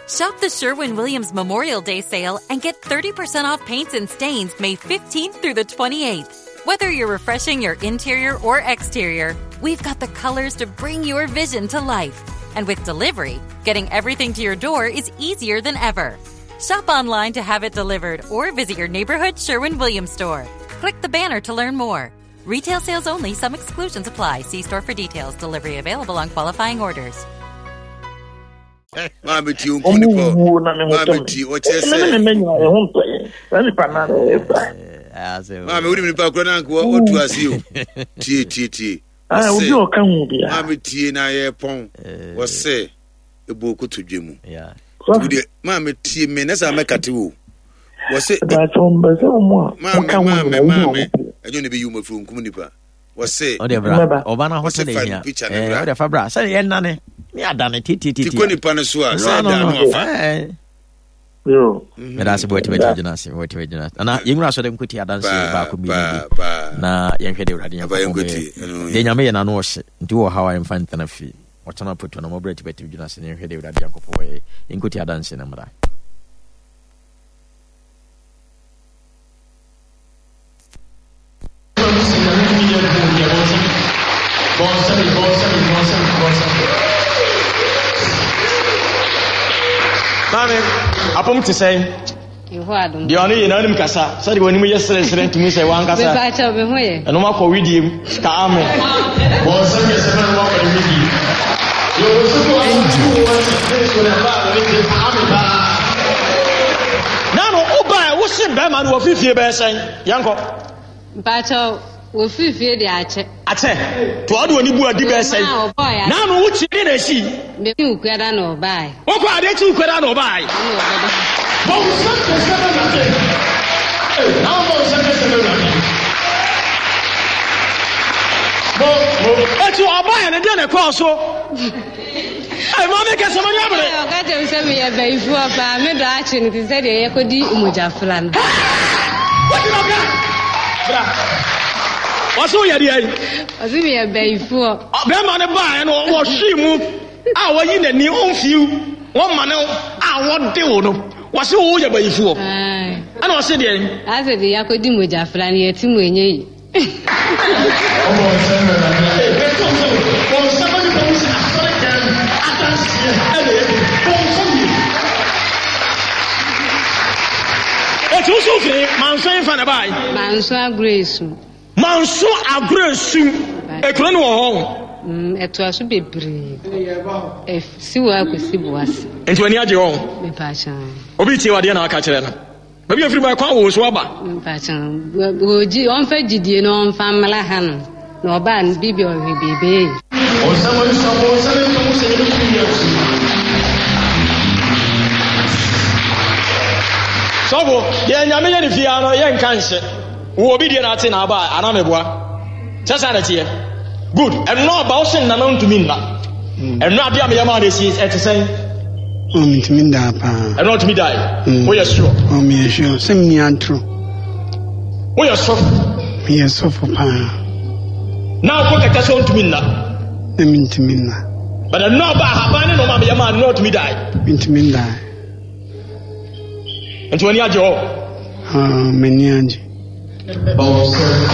Shop the Sherwin-Williams Memorial Day sale and get 30% off paints and stains May 15th through the 28th. Whether you're refreshing your interior or exterior, we've got the colors to bring your vision to life. And with delivery, getting everything to your door is easier than ever. Shop online to have it delivered or visit your neighborhood Sherwin-Williams store. Click the banner to learn more. Retail sales only. Some exclusions apply. See store for details. Delivery available on qualifying orders. Mama tiu kunipo. Mama tiu ochese. Mama uri mnipa kuna nkuwa otu asiyo. Ti. Obi oka hu bia. Mama tiu na ye pon. Wose ebo kutudwemu. Yeah. Mama tiu me na sa mekate wo. Wose mama. Enyo ne be yuma fu nkum nipa. Wose odebra obana hotel ehia. Ode fabra say ye nane. Me adane titi. Tikoni pa no so a say da no afa. Yo. Me da se bote genasi. Ana yengura so dem kuti adanse ba ko bi. Na yenhwe de urade yan. De nyame ye na no ohye. Nti wo hawa infant na fi. Wotana poto na mobreti beti genasi ne yenhwe de urade yan kopo ye. Yenkuti adanse na mra. Mami, apom te say. You had the only in Adam Cassa, said when we yesterday to me say one Cassa. And no more with him, Scam. Now, Oba, what's in Beman or 50 years saying, Yanko? Battle. We feel the ache. Ache. To adu oni bu adi be say. Na no wuchi ni na shi. Me ku kweda no bai. Wo kwa ade tu kweda no bai. Bo sanke sebe na te. Na bo sanke sebe na te. Bo etu obai na de na kwa so. Ai ma me ke so manya bre. O ka te se me ye bai fu apa me do ache ni te se de ye kodi umujafula no. What you know bra? What's all your day? I see me a bay for. Beman a buy and or she move. I was in the new few. 1 man, I want to. What's all your bay for? I don't see the. I said the Yakodi Mujafran yet to me. It's also okay. Manson fan a buy. Manson Grace. Manso agresu ekro no ho eto aso bebre si wa kwesi boase enti ani age ho me pa cha obi tie wade na aka kire no ba bi afiri ba kwa wo so aba me pa cha oji on fa gidie no on fa mala ha no na oba n bibi o we bebe o sawo to se ni Sobo ye nyame ye ni fia no ye nka nse wo bi de na ate na ba ana meboa sasa na tie good and no about sin na no to me na and no ade am ye ma de si et say to me da pa and not to me die oh yes sure me sure sem ni antro oh yes sure me yes so for pa now ko ka so to me na to me na but no ba ha ba ne no ma ye ma not to me die to me die and when you ajo many anje